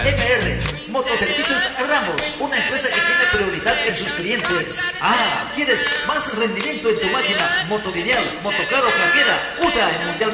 MR, Motoservicios Ramos, una empresa que tiene prioridad en sus clientes. ¿Quieres más rendimiento en tu máquina? Motolineal, motocarro, carguera, usa el Mundial